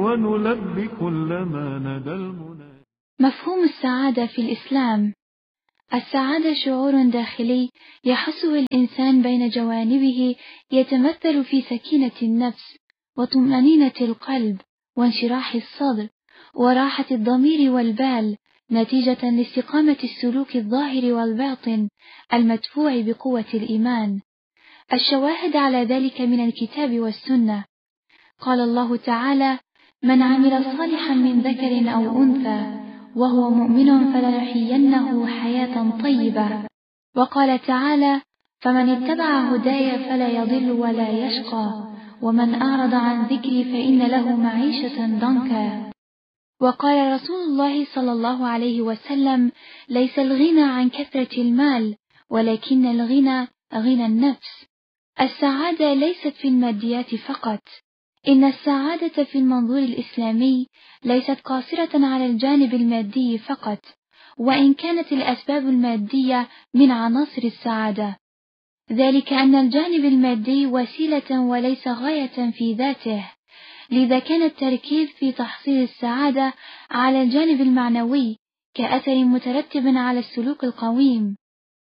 ونلبي كل ما ندى المنى. مفهوم السعادة في الإسلام. السعادة شعور داخلي يحسه الإنسان بين جوانبه، يتمثل في سكينة النفس وطمأنينة القلب وانشراح الصدر وراحة الضمير والبال، نتيجة لاستقامة السلوك الظاهر والباطن المدفوع بقوة الإيمان. الشواهد على ذلك من الكتاب والسنة. قال الله تعالى: من عمل صالحا من ذكر أو أنثى وهو مؤمن فلنحيينه حياة طيبة. وقال تعالى: فمن اتبع هداي فلا يضل ولا يشقى ومن أعرض عن ذكري فإن له معيشة ضنكا. وقال رسول الله صلى الله عليه وسلم: ليس الغنى عن كثرة المال ولكن الغنى غنى النفس. السعادة ليست في الماديات فقط، إن السعادة في المنظور الإسلامي ليست قاصرة على الجانب المادي فقط، وإن كانت الأسباب المادية من عناصر السعادة، ذلك أن الجانب المادي وسيلة وليس غاية في ذاته، لذا كان التركيز في تحصيل السعادة على الجانب المعنوي كأثر مترتب على السلوك القويم.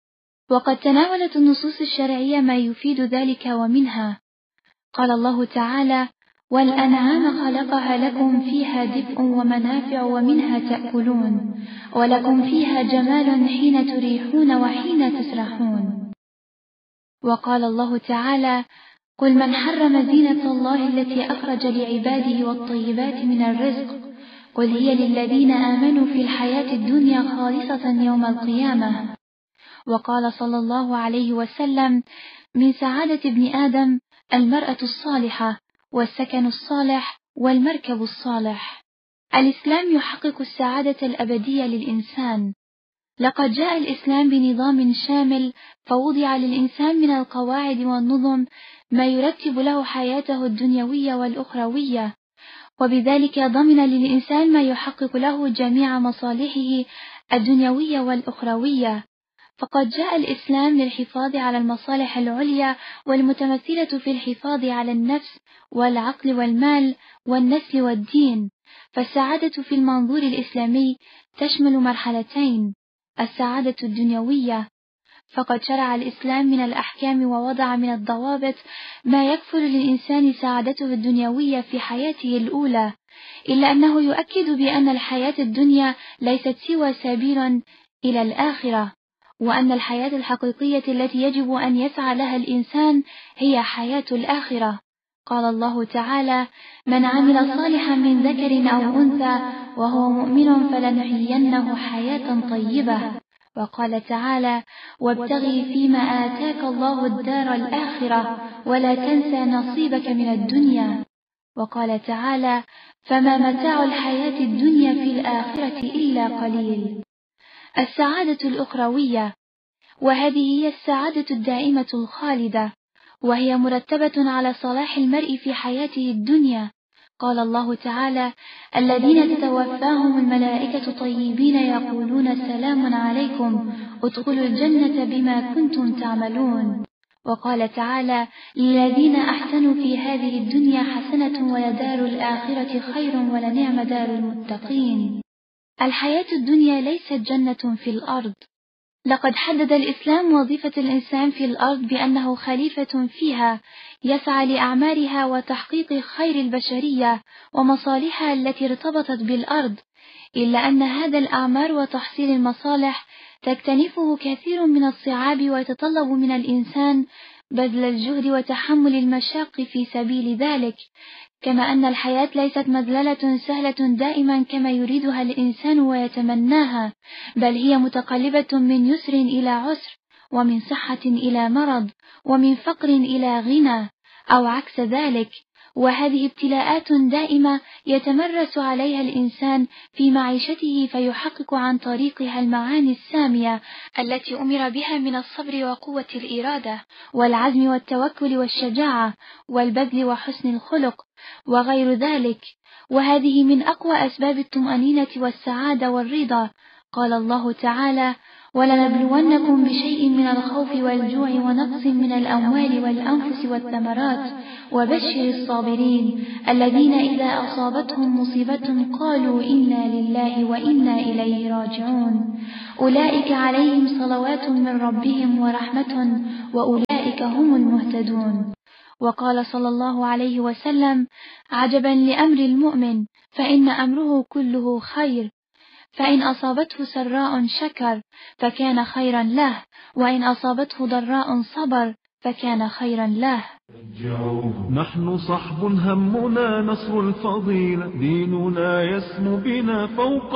وقد تناولت النصوص الشرعية ما يفيد ذلك، ومنها قال الله تعالى: والأنعام خلقها لكم فيها دفء ومنافع ومنها تأكلون ولكم فيها جمال حين تريحون وحين تسرحون. وقال الله تعالى: قل من حرم زينة الله التي أخرج لعباده والطيبات من الرزق قل هي للذين آمنوا في الحياة الدنيا خالصة يوم القيامة. وقال صلى الله عليه وسلم: من سعادة ابن آدم المرأة الصالحة والسكن الصالح والمركب الصالح. الإسلام يحقق السعادة الأبدية للإنسان. لقد جاء الإسلام بنظام شامل، فوضع للإنسان من القواعد والنظم ما يرتب له حياته الدنيوية والأخروية، وبذلك ضمن للإنسان ما يحقق له جميع مصالحه الدنيوية والأخروية. فقد جاء الإسلام للحفاظ على المصالح العليا والمتمثلة في الحفاظ على النفس والعقل والمال والنسل والدين. فالسعادة في المنظور الإسلامي تشمل مرحلتين: السعادة الدنيوية، فقد شرع الإسلام من الأحكام ووضع من الضوابط ما يكفل للإنسان سعادته الدنيوية في حياته الأولى، إلا أنه يؤكد بأن الحياة الدنيا ليست سوى سبيل إلى الآخرة، وأن الحياة الحقيقية التي يجب أن يسعى لها الإنسان هي حياة الآخرة. قال الله تعالى: من عمل صالحا من ذكر أو أنثى وهو مؤمن فلنحيينه حياة طيبة. وقال تعالى: وابتغي فيما آتاك الله الدار الآخرة ولا تنسى نصيبك من الدنيا. وقال تعالى: فما متاع الحياة الدنيا في الآخرة إلا قليل. السعادة الأخروية، وهذه هي السعادة الدائمة الخالدة، وهي مرتبة على صلاح المرء في حياته الدنيا. قال الله تعالى: الذين تتوفاهم الملائكة طيبين يقولون سلام عليكم ادخلوا الجنة بما كنتم تعملون. وقال تعالى: للذين أحسنوا في هذه الدنيا حسنة ولدار الآخرة خير ولنعم دار المتقين. الحياة الدنيا ليست جنة في الأرض. لقد حدد الإسلام وظيفة الإنسان في الأرض بأنه خليفة فيها يسعى لأعمارها وتحقيق خير البشرية ومصالحها التي ارتبطت بالأرض، إلا أن هذا الأعمار وتحصيل المصالح تكتنفه كثير من الصعاب، ويتطلب من الإنسان بذل الجهد وتحمل المشاق في سبيل ذلك، كما أن الحياة ليست مذللة سهلة دائما كما يريدها الإنسان ويتمناها، بل هي متقلبة من يسر إلى عسر، ومن صحة إلى مرض، ومن فقر إلى غنى، أو عكس ذلك، وهذه ابتلاءات دائمة يتمرس عليها الإنسان في معيشته، فيحقق عن طريقها المعاني السامية التي أمر بها من الصبر وقوة الإرادة والعزم والتوكل والشجاعة والبذل وحسن الخلق وغير ذلك، وهذه من أقوى أسباب الطمأنينة والسعادة والرضا. قال الله تعالى: ولنبلونكم بشيء من الخوف والجوع ونقص من الأموال والأنفس والثمرات وبشر الصابرين الذين إذا أصابتهم مصيبة قالوا إنا لله وإنا إليه راجعون أولئك عليهم صلوات من ربهم ورحمة وأولئك هم المهتدون. وقال صلى الله عليه وسلم: عجبا لأمر المؤمن فإن أمره كله خير، فإن أصابته سراء شكر فكان خيرا له، وإن أصابته ضراء صبر فكان خيرا له. نحن صحب همنا نصر الفضيلة، ديننا يسمو بنا فوق